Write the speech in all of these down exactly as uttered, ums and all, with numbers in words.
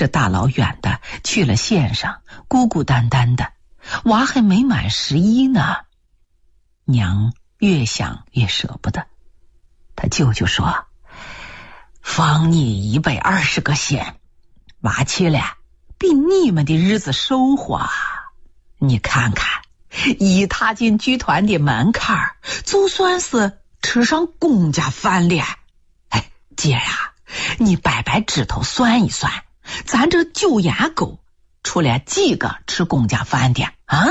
这大老远的去了县上，孤孤单单的，娃还没满十一呢。娘越想越舍不得，他舅舅说：“放你一百二十个县，娃去了比你们的日子收获啊！你看看，一踏进剧团的门槛儿，就算是吃上公家饭了。哎，姐呀，你掰掰指头算一算，咱这九眼沟出了几个吃公家饭的啊？”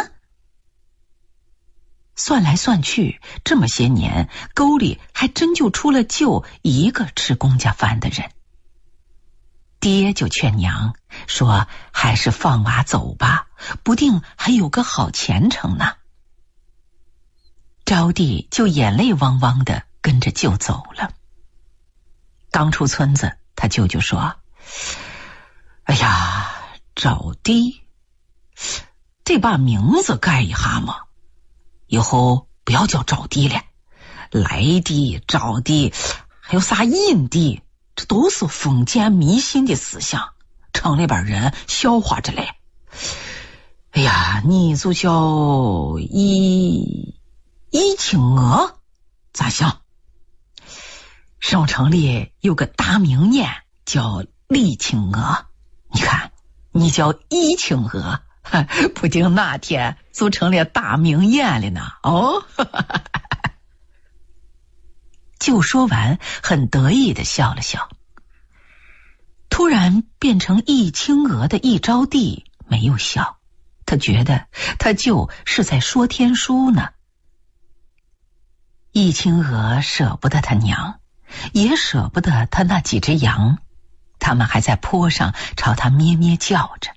算来算去，这么些年，沟里还真就出了舅一个吃公家饭的人。爹就劝娘说，还是放娃走吧，不定还有个好前程呢。招娣就眼泪汪汪的跟着舅走了。刚出村子，他舅舅说：“哎呀，招娣，得把名字改一下嘛，以后不要叫招娣了，来娣、招娣，还有啥印娣，这都是封建迷信的思想，城里边人笑话着嘞。哎呀，你就叫一一青娥，咋想？省城里有个大名眼叫李青娥，你看你叫一青娥，不定哪天就成了大名眼了呢。哦，就说完，很得意的笑了笑。突然变成一青娥的一招娣没有笑，他觉得他就是在说天书呢。一青娥舍不得他娘，也舍不得他那几只羊，他们还在坡上朝他咩咩叫着。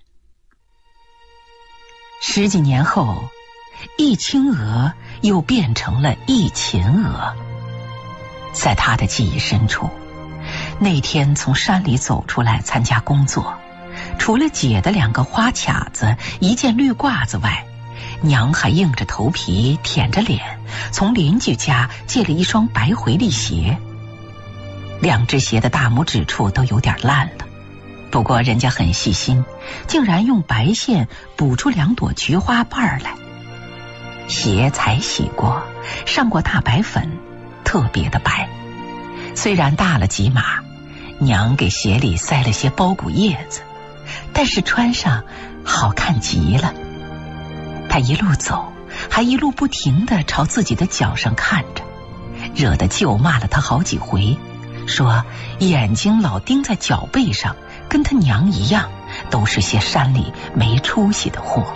十几年后，一青娥又变成了一秦娥。在他的记忆深处，那天从山里走出来参加工作，除了姐的两个花卡子、一件绿褂子外，娘还硬着头皮舔着脸从邻居家借了一双白回力鞋。两只鞋的大拇指处都有点烂了，不过人家很细心，竟然用白线补出两朵菊花瓣来。鞋才洗过，上过大白粉，特别的白。虽然大了几码，娘给鞋里塞了些包谷叶子，但是穿上好看极了。她一路走，还一路不停地朝自己的脚上看着，惹得舅骂了她好几回，说眼睛老盯在脚背上，跟他娘一样，都是些山里没出息的货。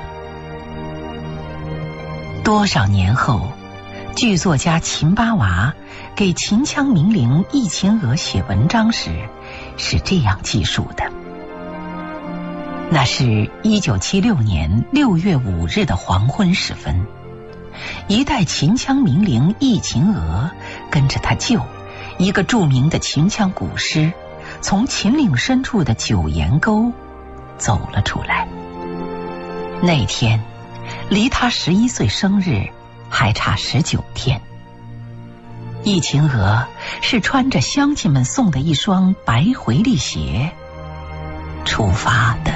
多少年后，剧作家秦八娃给秦腔名伶一秦娥写文章时是这样记述的：那是一九七六年六月五日的黄昏时分，一代秦腔名伶一秦娥跟着他舅，一个著名的秦腔古诗，从秦岭深处的九岩沟走了出来。那天离他十一岁生日还差十九天。一秦娥是穿着乡亲们送的一双白回力鞋出发的。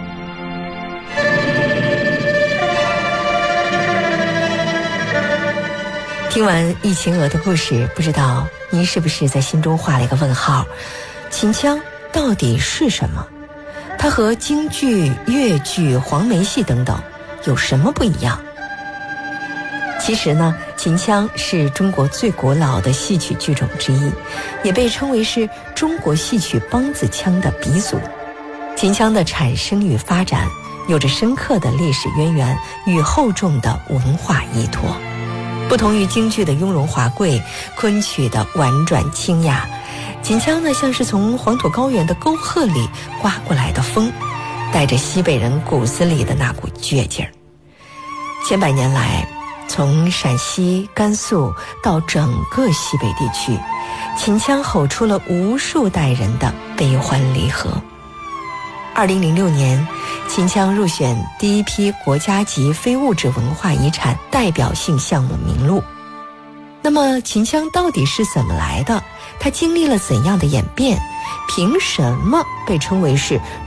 听完一秦娥的故事，不知道您是不是在心中画了一个问号？秦腔到底是什么？它和京剧、越剧、黄梅戏等等有什么不一样？其实呢，秦腔是中国最古老的戏曲剧种之一，也被称为是中国戏曲梆子腔的鼻祖。秦腔的产生与发展有着深刻的历史渊源与厚重的文化依托。不同于京剧的雍容华贵，昆曲的婉转清雅，秦腔呢像是从黄土高原的沟壑里刮过来的风，带着西北人骨子里的那股倔劲儿。千百年来，从陕西、甘肃到整个西北地区，秦腔吼出了无数代人的悲欢离合。二零零六年，秦腔入选第一批国家级非物质文化遗产代表性项目名录。那么秦腔到底是怎么来的？它经历了怎样的演变？凭什么被称为是